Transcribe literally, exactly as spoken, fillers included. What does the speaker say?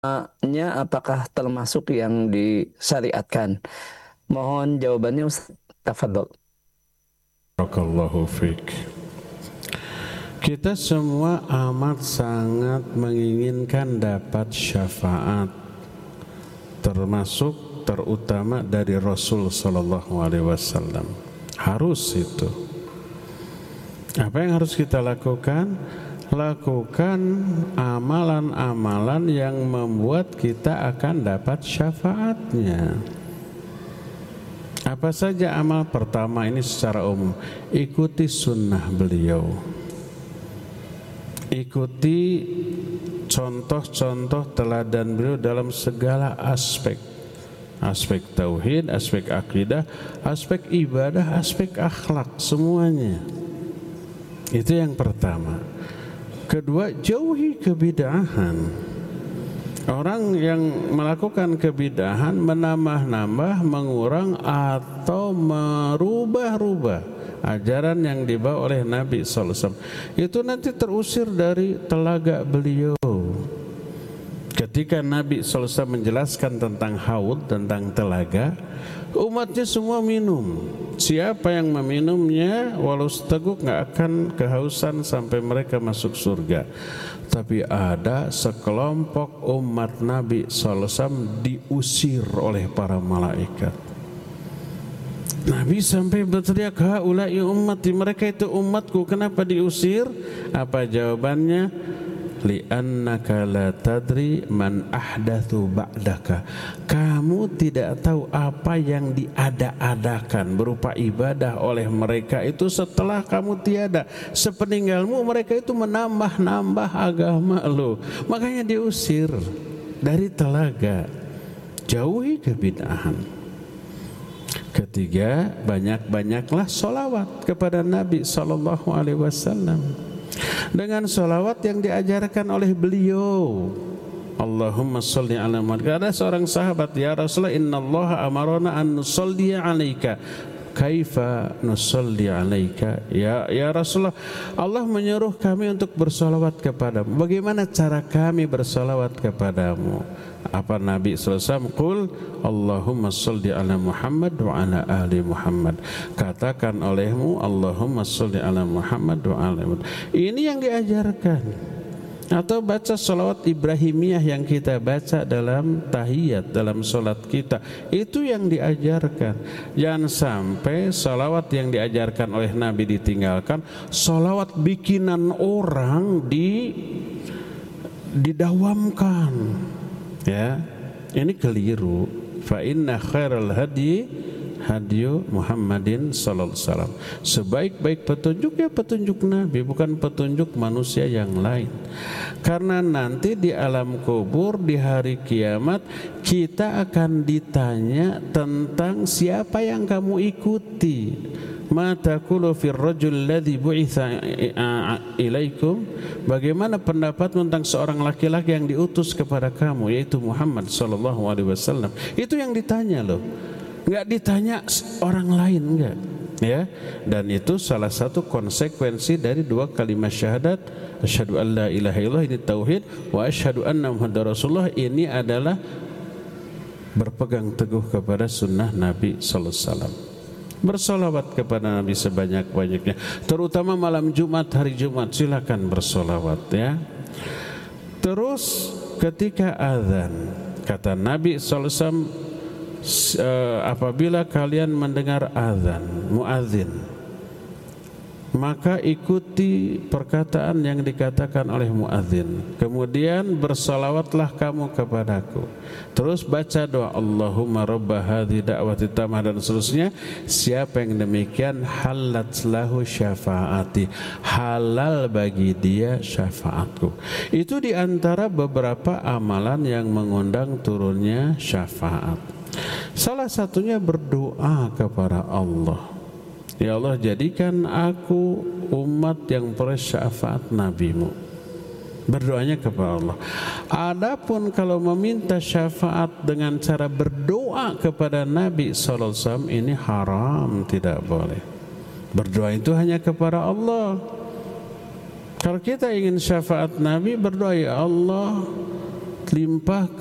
nya apakah termasuk yang disyariatkan? Mohon jawabannya Ustaz. Tafadhol. Barakallahu fiik. Kita semua amat sangat menginginkan dapat syafaat, termasuk terutama dari Rasul sallallahu alaihi wasallam. Harus itu. Apa yang harus kita lakukan? Lakukan amalan-amalan yang membuat kita akan dapat syafaatnya. Apa saja amal? Pertama, ini secara umum, ikuti sunnah beliau, ikuti contoh-contoh teladan beliau dalam segala aspek, aspek tauhid, aspek akidah, aspek ibadah, aspek akhlak, semuanya. Itu yang pertama. Kedua, jauhi kebid'ahan. Orang yang melakukan kebid'ahan menambah-nambah, mengurang atau merubah-rubah ajaran yang dibawa oleh Nabi sallallahu alaihi wasallam, itu nanti terusir dari telaga beliau. Ketika Nabi sallallahu alaihi wasallam menjelaskan tentang haud, tentang telaga, umatnya semua minum. Siapa yang meminumnya walau seteguk nggak akan kehausan sampai mereka masuk surga. Tapi ada sekelompok umat Nabi sallallahu alaihi wasallam diusir oleh para malaikat. Nabi sampai berteriak, haula'i ummati, mereka itu umatku, kenapa diusir? Apa jawabannya? Li'annaka la tadri man ahdathu ba'daka. Kamu tidak tahu apa yang diada-adakan berupa ibadah oleh mereka itu setelah kamu tiada. Sepeninggalmu mereka itu menambah-nambah agama lo. Makanya diusir dari telaga. Jauhi kebid'ahan. Ketiga, banyak-banyaklah sholawat kepada Nabi sallallahu alaihi wasallam dengan sholawat yang diajarkan oleh beliau. Allahumma sholli ala Muhammad. Ada seorang sahabat, ya Rasulullah, innallaha amarona an nusalli alaika. Kaifa nusalli alaika? Ya ya Rasulullah, Allah menyuruh kami untuk bersolawat kepadamu. Bagaimana cara kami bersolawat kepadamu? Apa Nabi sallallahu alaihi wasallam? Qul Allahumma sholli ala Muhammad wa ala ali Muhammad. Katakan olehmu, Allahumma sholli ala Muhammad wa ala ali Muhammad. Ini yang diajarkan. Atau baca sholawat Ibrahimiyah yang kita baca dalam tahiyat, dalam sholat kita, itu yang diajarkan. Jangan sampai sholawat yang diajarkan oleh Nabi ditinggalkan, sholawat bikinan orang di didawamkan. Ya, ini keliru. Fa inna khairal hadi hadiyu Muhammadin sallallahu alaihi wasallam. Sebaik-baik petunjuk ya petunjuk Nabi, bukan petunjuk manusia yang lain. Karena nanti di alam kubur, di hari kiamat, kita akan ditanya tentang siapa yang kamu ikuti. Ma taqulu fir rajul ladzi bu'itsa ilaikum. Bagaimana pendapat tentang seorang laki-laki yang diutus kepada kamu, yaitu Muhammad sallallahu alaihi wasallam. Itu yang ditanya loh. Enggak ditanya orang lain, enggak. Ya, dan itu salah satu konsekuensi dari dua kalimat syahadat, asyhadu an la ilaha illallah, ini tauhid, wa asyhadu anna muhammadar rasulullah, ini adalah berpegang teguh kepada sunnah Nabi sallallahu alaihi wasallam. Bersolawat kepada Nabi sebanyak-banyaknya, terutama malam Jumat, hari Jumat, silakan bersolawat ya. Terus ketika azan, kata Nabi sallallahu alaihi wasallam, apabila kalian mendengar azan, muadzin, maka ikuti perkataan yang dikatakan oleh muadzin. Kemudian bersalawatlah kamu kepadaku. Terus baca doa Allahumma rabba hadhi da'wati tamah dan seterusnya. Siapa yang demikian, halat lahu syafaati, halal bagi dia syafaatku. Itu diantara beberapa amalan yang mengundang turunnya syafaat. Salah satunya berdoa kepada Allah. Ya Allah, jadikan aku umat yang peroleh syafaat Nabi-Mu. Berdoanya kepada Allah. Adapun kalau meminta syafaat dengan cara berdoa kepada Nabi sallallahu alaihi wasallam, ini haram, tidak boleh. Berdoa itu hanya kepada Allah. Kalau kita ingin syafaat Nabi, berdoa, ya Allah, limpah